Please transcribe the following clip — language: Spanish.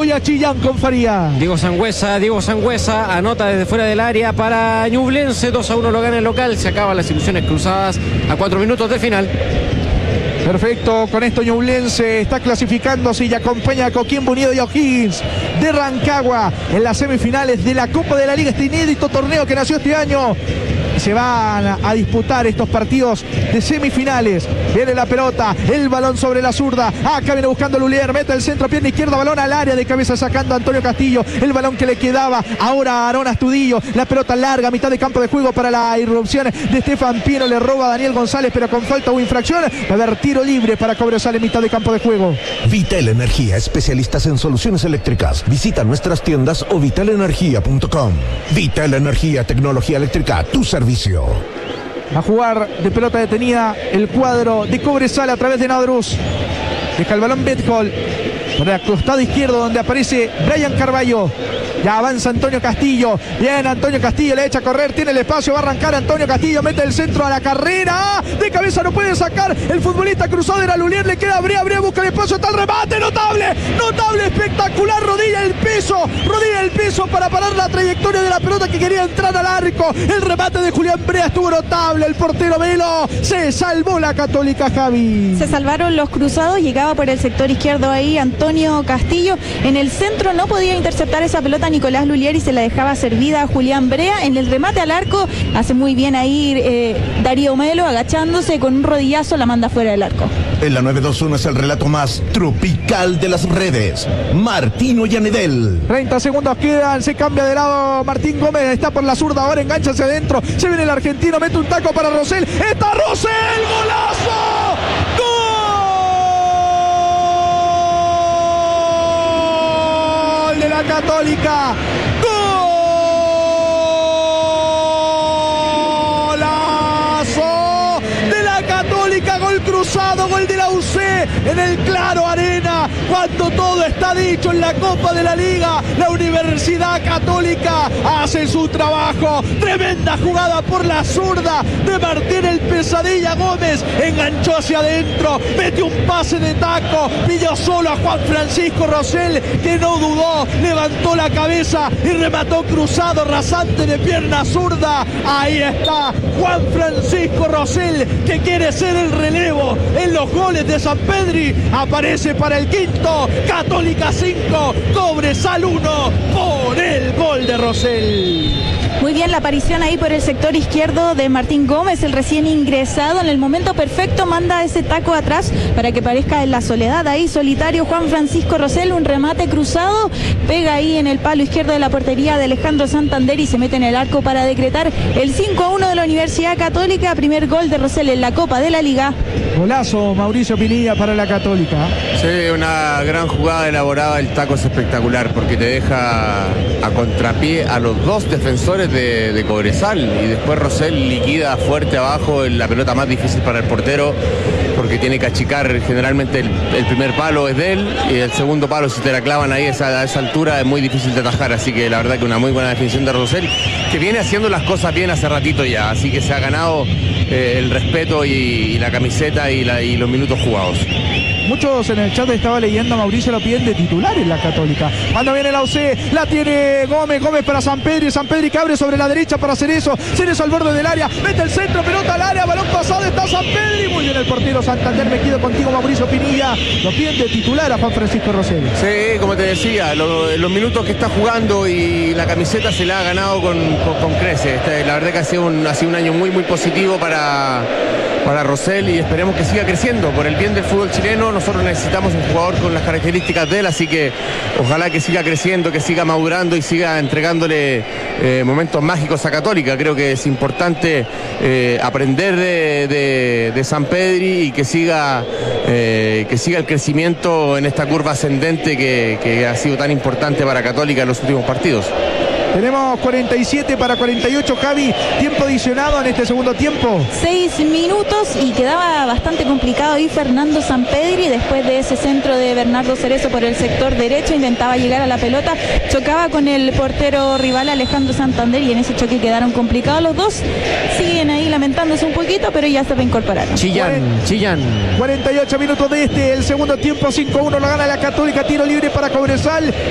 voy a Chillán con Faría. Diego Sangüesa anota desde fuera del área para Ñublense. 2-1 lo gana el local. Se acaban las ilusiones cruzadas a 4 minutos del final. Perfecto, con esto Ñublense está clasificándose y acompaña a Coquimbo Unido y O'Higgins de Rancagua en las semifinales de la Copa de la Liga, este inédito torneo que nació este año. Se van a disputar estos partidos de semifinales. Viene la pelota, el balón sobre la zurda. Acá viene buscando Lulier, mete el centro, pierna izquierda, balón al área, de cabeza sacando a Antonio Castillo. El balón que le quedaba ahora a Aarón Astudillo. La pelota larga, mitad de campo de juego para la irrupción de Estefan Piero. Le roba a Daniel González, pero con falta o infracción. Va a haber tiro libre para Cobresal en mitad de campo de juego. Vital Energía, especialistas en soluciones eléctricas. Visita nuestras tiendas o vitalenergia.com. Vital Energía, tecnología eléctrica, tu servicio. A jugar de pelota detenida el cuadro de Cobresal a través de Nadruz. Deja el balón Bethol por el costado izquierdo donde aparece Brian Carballo. Ya avanza Antonio Castillo. Bien, Antonio Castillo le echa a correr. Tiene el espacio. Va a arrancar Antonio Castillo. Mete el centro a la carrera. De cabeza no puede sacar. El futbolista cruzado era Lulier. Le queda Brea. Busca el espacio. Está el remate. Notable. Notable. Espectacular. Rodilla el piso para parar la trayectoria de la pelota que quería entrar al arco. El remate de Julián Brea estuvo notable. El portero Velo. Se salvó la Católica, Javi. Se salvaron los cruzados. Llegaba por el sector izquierdo ahí Antonio Castillo. En el centro no podía interceptar esa pelota Nicolás Lulier y se la dejaba servida a Julián Brea. En el remate al arco hace muy bien ahí Darío Melo, agachándose con un rodillazo, la manda fuera del arco. En la 921 es el relato más tropical de las redes. Martino Yanedel. 30 segundos quedan, se cambia de lado Martín Gómez, está por la zurda, ahora engancha hacia adentro, se viene el argentino, mete un taco para Rosell, está Rosell, golazo, gol de la Católica, golazo de la Católica, gol cruzado, gol de la UC en el Claro Arena, cuando todo está dicho en la Copa de la Liga. La Universidad Católica hace su trabajo, tremenda jugada por la zurda de Martín el Pesadilla Gómez, enganchó hacia adentro, metió un pase de taco, pilló solo a Juan Francisco Rosell, que no dudó, levantó la cabeza y remató cruzado, rasante de pierna zurda. Ahí está Juan Francisco Rosell, que quiere ser el relevo en los goles de San Pedri. Aparece para el quinto, Católica 5, Cobresal 1, por el gol de Rosell. Muy bien la aparición ahí por el sector izquierdo de Martín Gómez, el recién ingresado. En el momento perfecto manda ese taco atrás para que parezca en la soledad. Ahí solitario Juan Francisco Rosell, un remate cruzado, pega ahí en el palo izquierdo de la portería de Alejandro Santander y se mete en el arco para decretar el 5-1 de la Universidad Católica. Primer gol de Rosell en la Copa de la Liga. Golazo Mauricio Pinilla para la Católica. Sí, una gran jugada elaborada. El taco es espectacular porque te deja a contrapié a los dos defensores de Cobresal, y después Rosell liquida fuerte abajo en la pelota más difícil para el portero, porque tiene que achicar. Generalmente el primer palo es de él y el segundo palo, si te la clavan ahí a esa altura, es muy difícil de atajar. Así que la verdad que una muy buena definición de Rosell, que viene haciendo las cosas bien hace ratito ya, así que se ha ganado el respeto y la camiseta y los minutos jugados. Muchos en el chat estaba leyendo, Mauricio lo piden de titular en la Católica. Cuando viene la UC, la tiene Gómez para San Pedri que abre sobre la derecha para Cerezo al borde del área, mete el centro, pelota al área, balón pasado, está San Pedri, muy bien el portero Santander. Me quedo contigo, Mauricio Pinilla, lo piden de titular a Juan Francisco Rosell. Sí, como te decía, los minutos que está jugando y la camiseta se la ha ganado con creces. La verdad que ha sido un año muy positivo para Rosell, y esperemos que siga creciendo por el bien del fútbol chileno. Nosotros necesitamos un jugador con las características de él, así que ojalá que siga creciendo, que siga madurando y siga entregándole momentos mágicos a Católica. Creo que es importante aprender de San Pedri y que siga el crecimiento en esta curva ascendente que ha sido tan importante para Católica en los últimos partidos. Tenemos 47 para 48, Javi, tiempo adicionado en este segundo tiempo. 6 minutos y quedaba bastante complicado ahí Fernando Sampedri, después de ese centro de Bernardo Cerezo por el sector derecho, intentaba llegar a la pelota, chocaba con el portero rival Alejandro Santander y en ese choque quedaron complicados los dos. Siguen ahí lamentándose un poquito, pero ya se reincorporaron. Chillán. 48 minutos de el segundo tiempo, 5-1 lo gana la Católica, tiro libre para Cobresal.